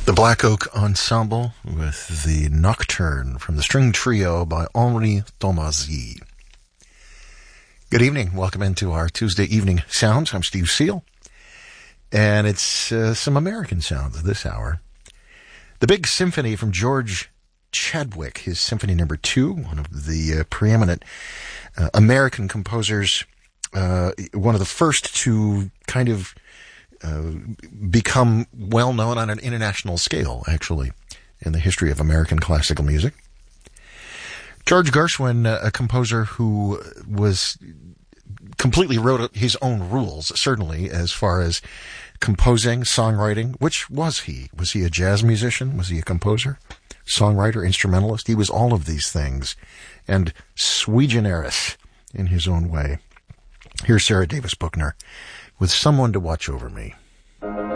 The Black Oak Ensemble with the Nocturne from the String Trio by Henri Tomasi. Good evening. Welcome into our Tuesday evening sounds. I'm Steve Seal. And it's some American sounds this hour. The Big Symphony from George Chadwick, his Symphony No. 2, one of the preeminent American composers, one of the first to kind of become well known on an international scale, actually, in the history of American classical music. George Gershwin, a composer who was completely wrote his own rules, certainly, as far as composing, songwriting. Which was he? Was he a jazz musician? Was he a composer, songwriter, instrumentalist? He was all of these things, and sui generis in his own way. Here's Sarah Davis Buckner with Someone to Watch Over Me.